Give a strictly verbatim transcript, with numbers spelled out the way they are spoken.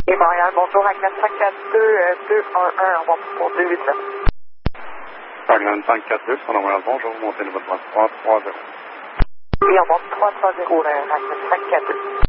Et Montréal, bonjour, Agnes cinq quatre deux deux un un, on va pour deux huit neuf. Agnes cinq quatre deux, son Montréal, bonjour, montez le votre trois trois zéro. Oui, on monte trois trois zéro, Agnes cinq quatre deux.